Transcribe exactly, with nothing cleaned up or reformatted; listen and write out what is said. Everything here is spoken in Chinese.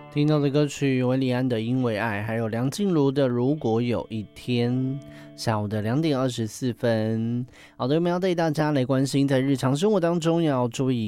听到的歌曲韦礼安的《因为爱》，还有梁静茹的《如果有一天》。下午的两点二十四分，好的，我们要带大家来关心在日常生活当中要注意